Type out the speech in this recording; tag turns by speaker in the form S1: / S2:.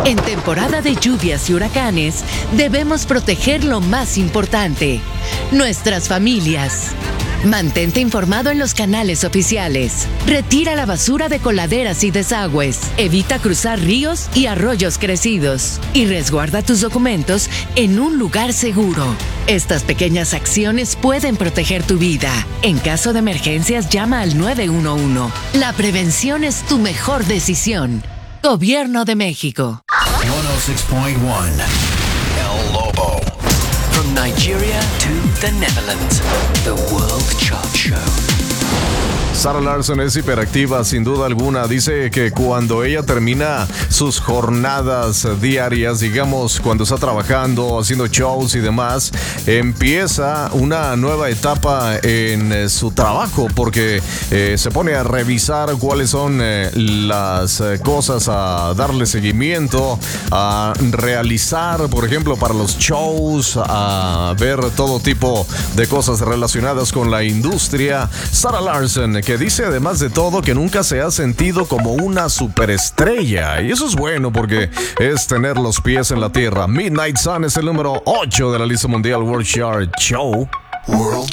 S1: En temporada de lluvias y huracanes, debemos proteger lo más importante, nuestras familias. Mantente informado en los canales oficiales. Retira la basura de coladeras y desagües. Evita cruzar ríos y arroyos crecidos. Y resguarda tus documentos en un lugar seguro. Estas pequeñas acciones pueden proteger tu vida. En caso de emergencias, llama al 911. La prevención es tu mejor decisión. Gobierno de México.
S2: 106.1 El Lobo.
S3: From Nigeria to the Netherlands, the World Chart Show.
S4: Sarah Larsson es hiperactiva, sin duda alguna. Dice que cuando ella termina sus jornadas diarias, digamos, cuando está trabajando, haciendo shows y demás, empieza una nueva etapa en su trabajo, porque se pone a revisar cuáles son las cosas a darle seguimiento, a realizar, por ejemplo, para los shows, a ver todo tipo de cosas relacionadas con la industria. Sarah Larsson, que dice además de todo que nunca se ha sentido como una superestrella, y eso es bueno porque es tener los pies en la tierra. Midnight Sun es el número 8 de la lista mundial World Chart Show.
S2: World